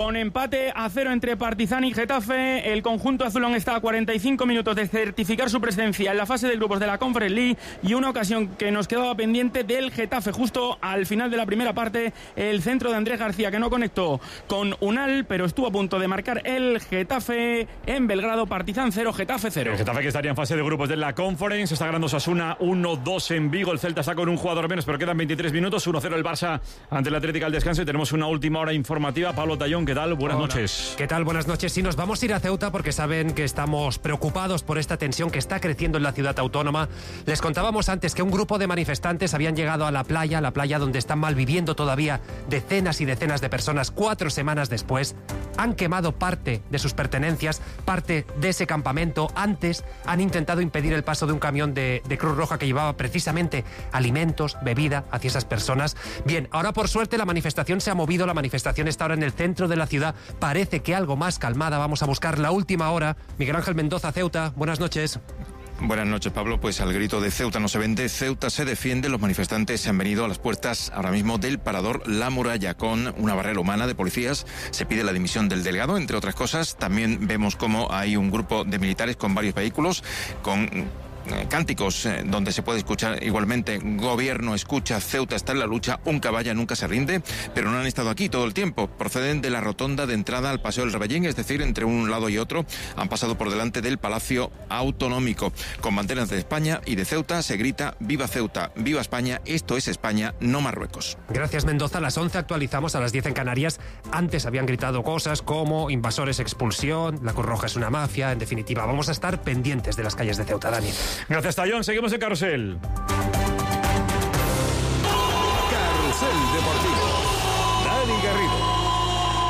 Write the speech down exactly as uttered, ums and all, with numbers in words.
Con empate a cero entre Partizan y Getafe, el conjunto azulón está a cuarenta y cinco minutos de certificar su presencia en la fase de grupos de la Conference League y una ocasión que nos quedaba pendiente del Getafe justo al final de la primera parte, el centro de Andrés García que no conectó con Unal, pero estuvo a punto de marcar el Getafe en Belgrado. Partizan cero, Getafe cero. El Getafe que estaría en fase de grupos de la Conference, está ganando Osasuna uno dos en Vigo, el Celta está con un jugador menos, pero quedan veintitrés minutos, uno cero el Barça ante el Atlético al descanso y tenemos una última hora informativa. Pablo Tallón, ¿qué tal? Buenas Hola. noches. ¿Qué tal? Buenas noches. Sí, nos vamos a ir a Ceuta porque saben que estamos preocupados por esta tensión que está creciendo en la ciudad autónoma. Les contábamos antes que un grupo de manifestantes habían llegado a la playa, la playa donde están malviviendo todavía decenas y decenas de personas. Cuatro semanas después han quemado parte de sus pertenencias, parte de ese campamento. Antes han intentado impedir el paso de un camión de, de Cruz Roja que llevaba precisamente alimentos, bebida hacia esas personas. Bien, ahora por suerte la manifestación se ha movido, la manifestación está ahora en el centro de la ciudad. Parece que algo más calmada. Vamos a buscar la última hora. Miguel Ángel Mendoza, Ceuta. Buenas noches. Buenas noches, Pablo. Pues al grito de Ceuta no se vende, Ceuta se defiende. Los manifestantes se han venido a las puertas ahora mismo del parador La Muralla con una barrera humana de policías. Se pide la dimisión del delegado, entre otras cosas. También vemos cómo hay un grupo de militares con varios vehículos, con cánticos eh, donde se puede escuchar igualmente: gobierno escucha, Ceuta está en la lucha, un caballa nunca se rinde. Pero no han estado aquí todo el tiempo, proceden de la rotonda de entrada al Paseo del Rebellín, es decir, entre un lado y otro han pasado por delante del Palacio Autonómico. Con banderas de España y de Ceuta se grita: viva Ceuta, viva España, esto es España, no Marruecos. Gracias, Mendoza. A las once actualizamos, a las diez en Canarias. Antes habían gritado cosas como invasores, expulsión, la Cruz Roja es una mafia. En definitiva, vamos a estar pendientes de las calles de Ceuta, Dani. Gracias, Tallón. Seguimos en Carrusel. Carrusel Deportivo.